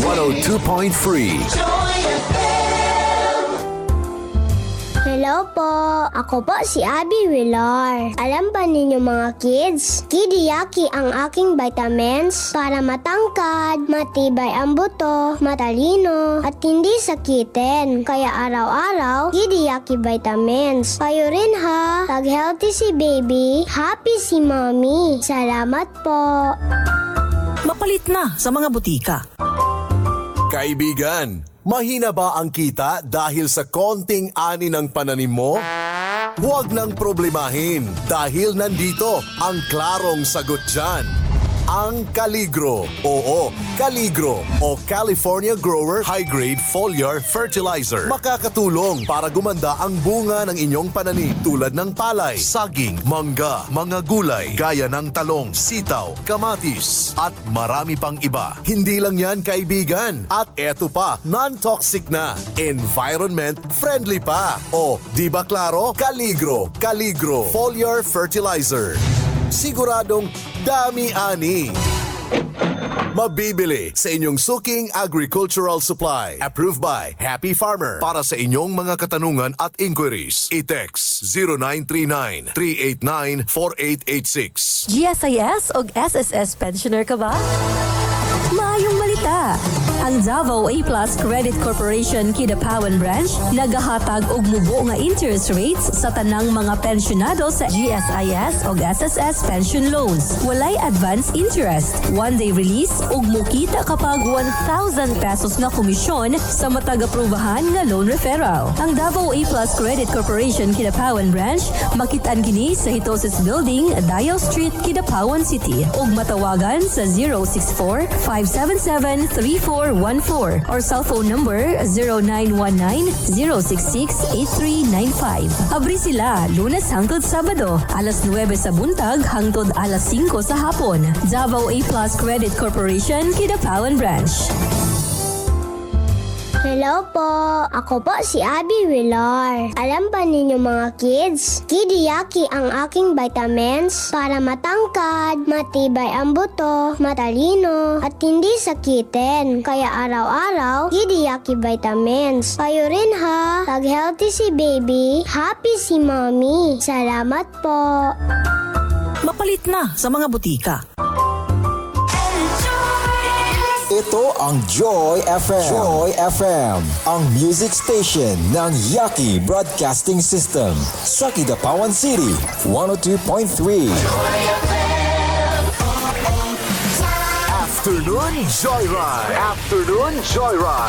102.3. Hello po, ako po si Abby Villar. Alam ba ninyo mga kids, Kidiyaki ang aking vitamins para matangkad, matibay ang buto, matalino, at hindi sakitin. Kaya araw-araw, Kidiyaki vitamins. Kayo rin ha, pag healthy si baby, happy si mommy. Salamat po. Mapalit na sa mga butika. Kaibigan, mahina ba ang kita dahil sa konting ani ng pananim mo? Huwag nang problemahin dahil nandito ang klarong sagot dyan. Ang Caligro. Oo, Caligro o California Grower High Grade Foliar Fertilizer. Makakatulong para gumanda ang bunga ng inyong pananim tulad ng palay, saging, mangga, mga gulay, gaya ng talong, sitaw, kamatis, at marami pang iba. Hindi lang yan kaibigan. At eto pa, non-toxic na, environment friendly pa. O, di ba klaro? Caligro Foliar Fertilizer. Siguradong dami-ani. Mabibili sa inyong suking agricultural supply. Approved by Happy Farmer. Para sa inyong mga katanungan at inquiries, i-text 0939-389-4886. GSIS o SSS pensioner ka ba? Maayong balita! Ang Davao A-Plus Credit Corporation Kidapawan Branch nagahatag og mubo nga interest rates sa tanang mga pensyonado sa GSIS o SSS pension loans. Walay advance interest, one-day release ug mukita kapag 1,000 pesos na komisyon sa matag-aprubahan nga loan referral. Ang Davao A-Plus Credit Corporation Kidapawan Branch makitaan kini sa Hitosis Building, Dial Street, Kidapawan City ug matawagan sa 064-577-3414 or cellphone number 0919-066-8395. Abri sila Lunes hangtod Sabado, alas 9 sa buntag hangtod alas 5 sa hapon. Davao A-Plus Credit Corporation, Kidapawan Branch. Hello po, ako po si Abby Villar. Alam ba ninyo mga kids, Kidiyaki ang aking vitamins para matangkad, matibay ang buto, matalino, at hindi sakitin. Kaya araw-araw, Kidiyaki vitamins. Kayo rin ha, pag healthy si baby, happy si mommy. Salamat po. Mapalit na sa mga butika. Ito ang Joy FM. Joy FM, ang music station ng Yaki Broadcasting System sa Kidapawan City, 102.3. Afternoon Joyride.